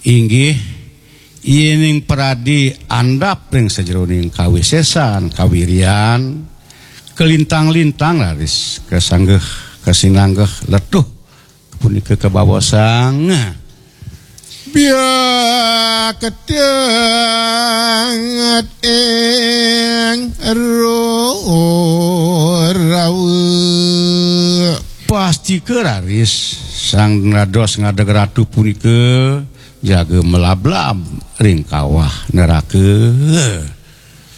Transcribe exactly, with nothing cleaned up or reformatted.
inggih ining peradi andap ring sajeroning kawisesan kawirian kelintang-lintang laris kesanggeh kesinanggeh letuh punika kebawasang biar ketangat eng rawe pasti keraris sang ngados ngadeg ratu punika jaga melablab ring kawah neraka